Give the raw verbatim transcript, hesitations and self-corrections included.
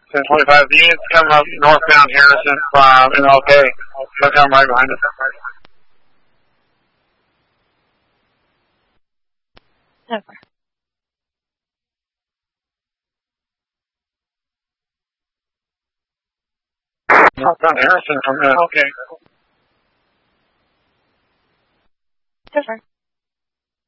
ten twenty-five. The unit's coming up northbound Harrison from M L K. They'll come right behind us. Over. Northbound Harrison from M L K. Over.